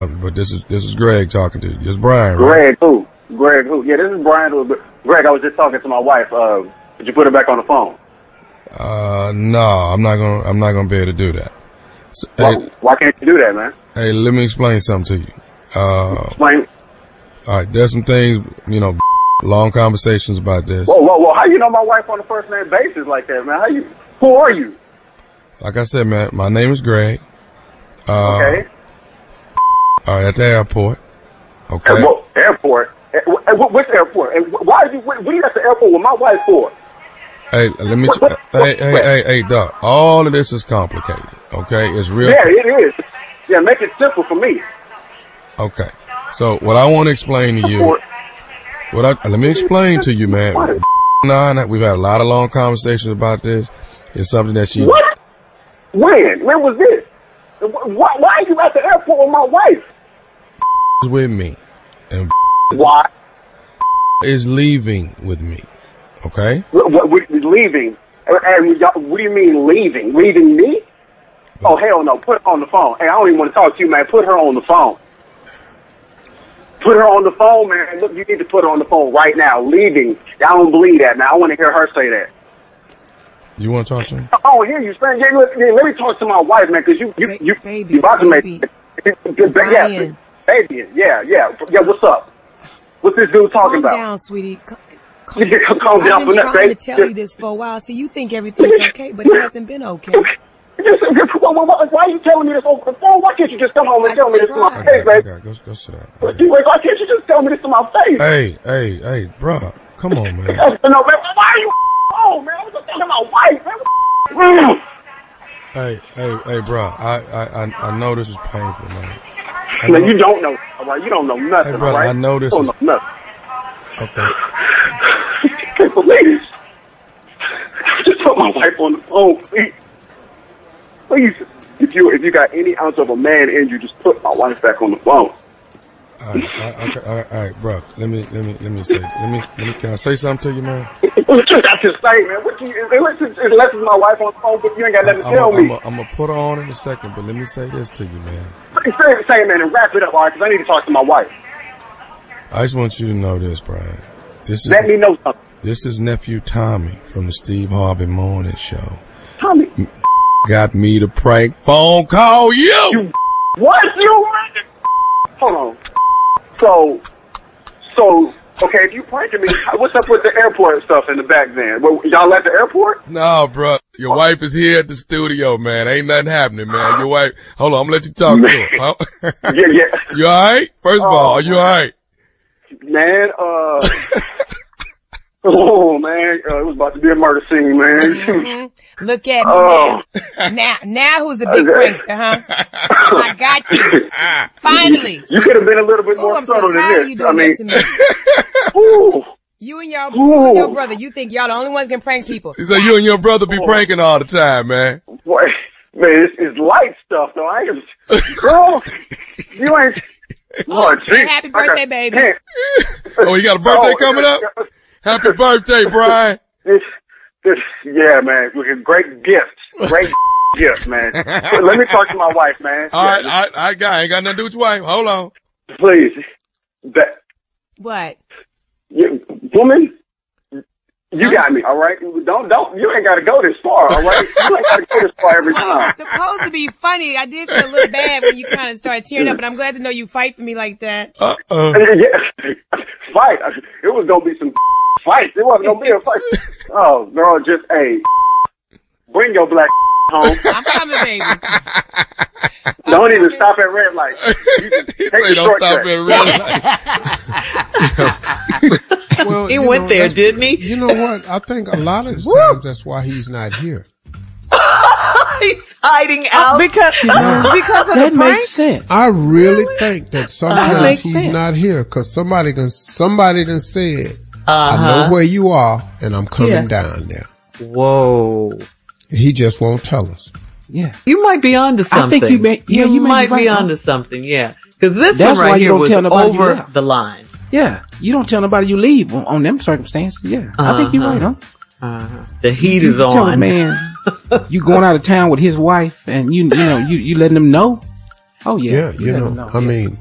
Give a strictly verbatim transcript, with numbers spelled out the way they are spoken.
But this is this is Greg talking to you. It's Brian, right? Greg who? Greg who? Yeah, this is Brian who. Greg, I was just talking to my wife. Uh, did you put her back on the phone? Uh, no, I'm not gonna. I'm not gonna be able to do that. So, why, hey, why can't you do that, man? Hey, let me explain something to you. Uh, explain. All right, there's some things, you know, long conversations about this. Whoa, whoa, whoa! How you know my wife on a first name basis like that, man? How you? Who are you? Like I said, man, my name is Greg. Uh, okay. All right, at the airport. Okay. At what, airport? At, at, which airport? And why are you? What are you at the airport with my wife for? Hey, let me. What, what, hey, hey, hey, hey, hey, Doc. All of this is complicated. Okay, it's real. Yeah, it is. Yeah, make it simple for me. Okay. So what I want to explain to you, what I let me explain to you, man. Nine, we've had a lot of long conversations about this. It's something that she. What? When? When was this? Why, why are you at the airport with my wife? With me, and why is leaving with me? Okay. What, what, what leaving? And what do you mean leaving? Leaving me? Oh hell no! Put her on the phone. Hey, I don't even want to talk to you, man. Put her on the phone. Put her on the phone, man. Look, you need to put her on the phone right now. Leaving. I don't believe that, man. I want to hear her say that. You want to talk to me? I don't hear you, man. Yeah, let, yeah, let me talk to my wife, man, because you, you, you, baby, you about to baby. make. Yeah, baby. Yeah, yeah, yeah. What's up? What's this dude talking calm about? Calm down, sweetie. Calm, calm, calm down I've for been that, trying baby. to tell you this for a while. See, you think everything's okay, but it hasn't been okay. Why are you telling me this over the phone? Why can't you just come home and I tell me this to my face, baby? Go, go, go sit down. Why can't you just tell me this to my face? Hey, hey, hey, bro, come on, man. No, man, why are you home, man? I was just talking to my wife, man. Hey, hey, hey, bro, I, I, I know this is painful, man. I know, man, you don't know, all right? You don't know nothing, hey, brother, all right? I know this you is... don't know nothing. Okay. I can't believe this. Just put my wife on the phone, please. Please, if you if you got any ounce of a man in you, just put my wife back on the phone. All right, all right, all right, all right, bro. Let me, let me, let me say, let me, let me. Can I say something to you, man? What you got to say, man? What you? Unless it's, unless it's my wife on the phone, but you ain't got nothing to I'm tell a, me. I'm gonna put her on in a second, but let me say this to you, man. Say, say, man, and wrap it up, all right? Because I need to talk to my wife. I just want you to know this, Brian. This is. Let me know something. This is nephew Tommy from the Steve Harvey Morning Show. Tommy. Got me to prank phone call you. you what? You? Hold on. So, so, okay, if you pranking me, what's up with the airport stuff in the back then? Well, y'all at the airport? No, bro. Your oh. wife is here at the studio, man. Ain't nothing happening, man. Your wife, hold on, I'm gonna let you talk man. to her. Huh? Yeah, yeah. You alright? First of oh, all, are you alright? Man, uh, oh man, uh, it was about to be a murder scene, man. Mm-hmm. Look at me oh. now. now. Now who's the big prankster, huh? I got you. Finally. You could have been a little bit more Ooh, subtle so than this. You, doing I mean, that to me. Ooh. You and your, you and your brother, you think y'all the only ones can prank people. So you and your brother be oh. pranking all the time, man. Boy, man, it's, it's light stuff, though. I ain't, girl, you ain't. Oh, geez. Happy birthday, baby. Oh, you got a birthday oh, coming up? Happy birthday, Brian. This, this, yeah, man. Great gift. Great gift, man. Let me talk to my wife, man. All yeah. right, I, I got, I ain't got nothing to do with your wife. Hold on. Please. That. What? You, woman, you huh? got me, all right? Don't, don't, you ain't got to go this far, all right? You ain't got to go this far every time. It's supposed to be funny. I did feel a little bad when you kind of started tearing up, but I'm glad to know you fight for me like that. Uh-uh. Yeah, fight. It was going to be some fights. It wasn't going to be a fight. Oh, girl, just, hey, bring your black home. I'm coming, baby. I'm don't even coming. stop at red lights. You just take the don't stop at red lights. Well, he went know, there, didn't he? You know what? I think a lot of times that's why he's not here. He's hiding out uh, because uh, because of that the makes sense. I really, really? think that sometimes uh, he's sense. not here because somebody can somebody done said, uh-huh. "I know where you are, and I'm coming yeah. down there." Whoa! He just won't tell us. Yeah, you might be onto something. I think you may. Yeah, you, you might be, right, be huh? onto something. Yeah, because this That's one right why you here don't was tell nobody over you the line. Yeah, you don't tell nobody you leave on, on them circumstances. Yeah, uh-huh. I think you're right, huh? Uh-huh. The heat you, is you on. Tell, man, you going out of town with his wife, and you you know you you letting them know. Oh yeah. Yeah, you, you know, know, I yeah. mean,